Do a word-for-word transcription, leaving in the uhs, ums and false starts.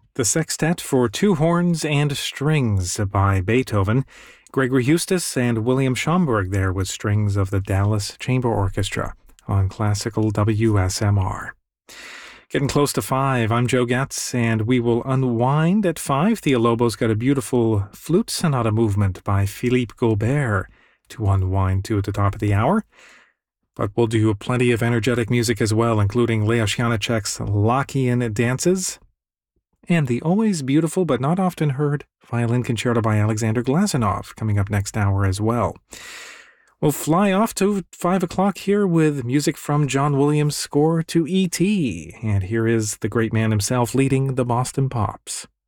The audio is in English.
The Sextet for Two Horns and Strings by Beethoven. Gregory Eustace and William Schomburg there with strings of the Dallas Chamber Orchestra on Classical W S M R. Getting close to five, I'm Joe Getz, and we will unwind at five. Thea Lobo's got a beautiful flute sonata movement by Philippe Gobert to unwind to at the top of the hour. But we'll do plenty of energetic music as well, including Leos Janáček's Lockean dances, and the always beautiful but not often heard violin concerto by Alexander Glazunov coming up next hour as well. We'll fly off to five o'clock here with music from John Williams' score to E T And here is the great man himself leading the Boston Pops.